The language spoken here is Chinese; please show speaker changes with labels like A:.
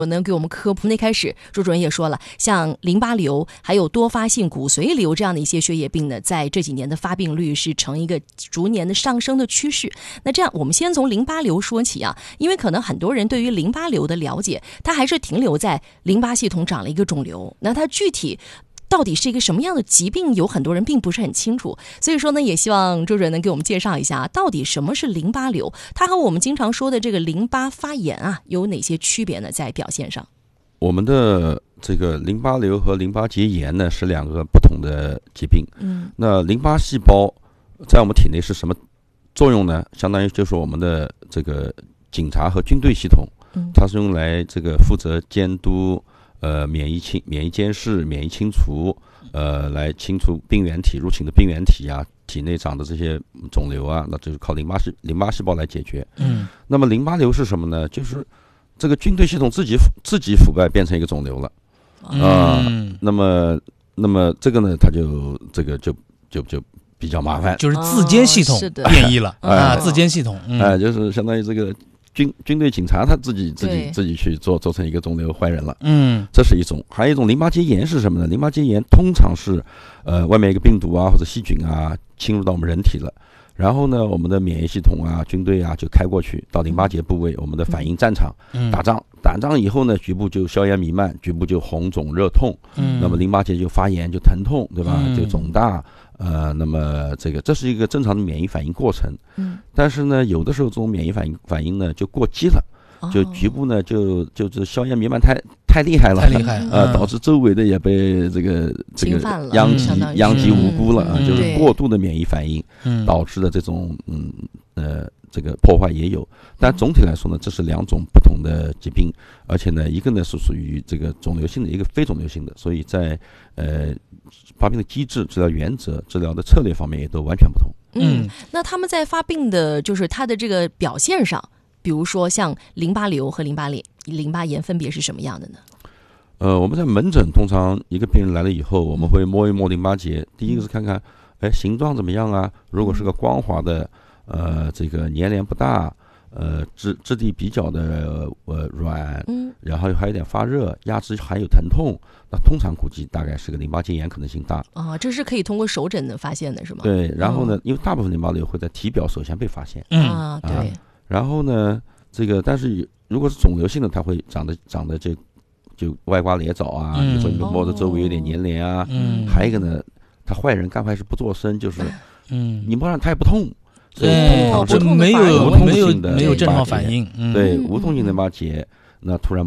A: 我能给我们科普。那开始朱主任也说了，像淋巴瘤还有多发性骨髓瘤这样的一些血液病呢，在这几年的发病率是呈一个逐年的上升的趋势。那这样我们先从淋巴瘤说起啊，因为可能很多人对于淋巴瘤的了解，它还是停留在淋巴系统长了一个肿瘤，那它具体到底是一个什么样的疾病，有很多人并不是很清楚。所以说呢，也希望周主任能给我们介绍一下，到底什么是淋巴瘤，它和我们经常说的这个淋巴发炎啊有哪些区别呢？在表现上，
B: 我们的这个淋巴瘤和淋巴结炎呢是两个不同的疾病。那淋巴细胞在我们体内是什么作用呢？相当于就是我们的这个警察和军队系统，它是用来这个负责监督免疫监视、免疫清除，来清除病原体入侵的病原体啊，体内长的这些肿瘤啊，那就是靠淋巴细胞来解决。那么淋巴瘤是什么呢？就是这个军队系统自己腐败变成一个肿瘤了那么这个呢，它就比较麻烦，
C: 就是自监系统变异了自监系统
B: 就是相当于这个军队警察他自己去做成一个肿瘤坏人了。这是一种。还有一种淋巴结炎是什么呢？淋巴结炎通常是外面一个病毒啊或者细菌啊侵入到我们人体了，然后呢我们的免疫系统啊军队啊就开过去到淋巴结部位，我们的反应战场打仗以后呢，局部就硝烟弥漫，局部就红肿热痛，那么淋巴结就发炎就疼痛，对吧？就肿大。那么这是一个正常的免疫反应过程。但是呢，有的时候这种免疫反应呢就过激了，就局部呢就是硝烟弥漫太厉害了，导致周围的也被这个殃及无辜了就是过度的免疫反应导致的这种这个破坏也有。但总体来说呢，这是两种不同的疾病，而且呢，一个呢是属于这个肿瘤性的，一个非肿瘤性的，所以在发病的机制、治疗原则、治疗的策略方面也都完全不同。
A: 那他们在发病的就是他的这个表现上，比如说像淋巴瘤和淋巴炎分别是什么样的呢？
B: 我们在门诊通常一个病人来了以后，我们会摸一摸淋巴结，第一个是看看形状怎么样啊，如果是个光滑的这个粘连不大，质地比较的软，然后还有点发热，压制还有疼痛，那通常估计大概是个淋巴结炎可能性大。
A: 这是可以通过手诊的发现的是吗？
B: 对，然后呢，因为大部分淋巴瘤会在体表首先被发现。
A: 对。然
B: 后呢，但是如果是肿瘤性的，它会长得就歪瓜裂枣啊，你会摸着周围有点粘连啊。还有一个呢，他坏人干坏事不做声，就是你摸上他也不痛。所以通常是
C: 没有
B: 无痛性的
C: 没有症状反应。
B: 对，无痛性淋巴结，那突然